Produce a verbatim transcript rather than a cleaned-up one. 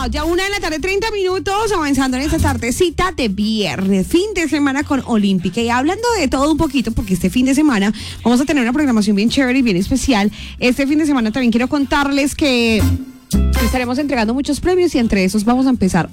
ya una de la tarde, treinta minutos, avanzando en esta tardecita de viernes, fin de semana con Olímpica. Y hablando de todo un poquito, porque este fin de semana vamos a tener una programación bien chévere y bien especial. Este fin de semana también quiero contarles que estaremos entregando muchos premios y entre esos vamos a empezar